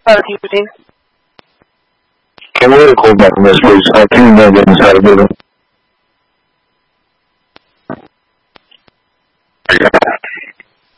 Can we hold back on this, please? I can't remember inside of it.